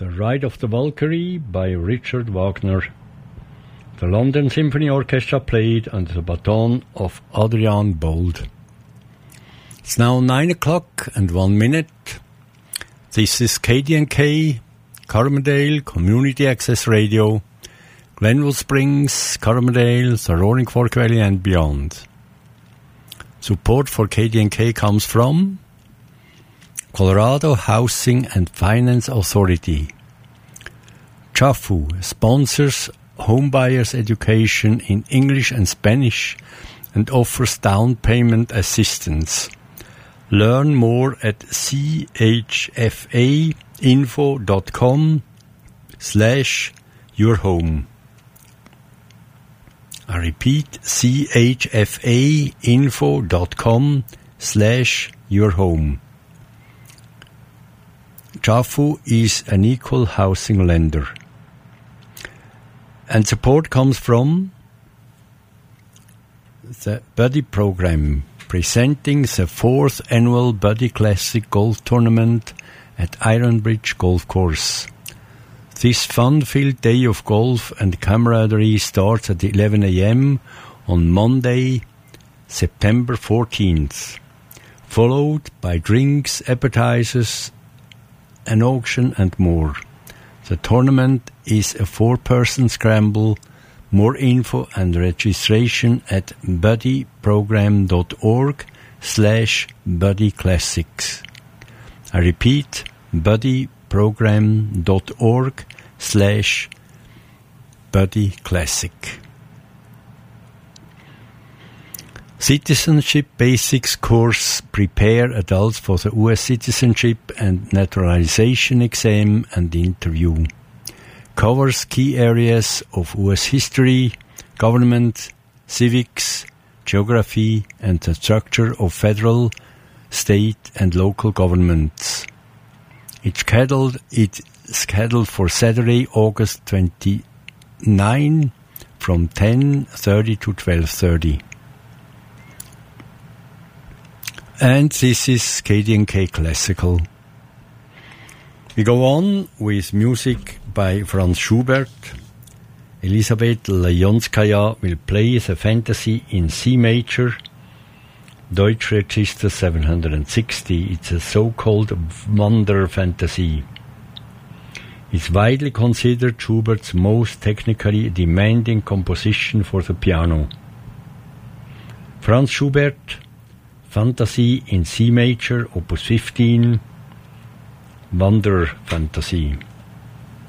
The Ride of the Valkyrie by Richard Wagner. The London Symphony Orchestra played under the baton of Adrian Bold. It's now 9:01. This is KDNK, Carbondale Community Access Radio, Glenwood Springs, Carbondale, the Roaring Fork Valley and beyond. Support for KDNK comes from Colorado Housing and Finance Authority. CHAFU sponsors homebuyers education in English and Spanish and offers down payment assistance. Learn more at chfainfo.com/yourhome. I repeat, chfainfo.com/yourhome. CHAFU is an equal housing lender. And support comes from the Buddy Program, presenting the 4th annual Buddy Classic Golf Tournament at Ironbridge Golf Course. This fun-filled day of golf and camaraderie starts at 11 a.m. on Monday, September 14th, followed by drinks, appetizers, an auction and more. The tournament is a 4-person scramble. More info and registration at buddyprogram.org/buddyclassics. I repeat, buddyprogram.org/buddyclassic. Citizenship Basics course prepare adults for the U.S. citizenship and naturalization exam and interview. Covers key areas of U.S. history, government, civics, geography, and the structure of federal, state, and local governments. It's scheduled for Saturday, August 29 from 10:30 to 12:30. And this is KDNK Classical. We go on with music by Franz Schubert. Elisabeth Leonskaya will play the Fantasy in C major, Deutsche Register 760. It's a so-called Wonder Fantasy. It's widely considered Schubert's most technically demanding composition for the piano. Franz Schubert, Fantasy in C major, Opus 15, Wonder Fantasy.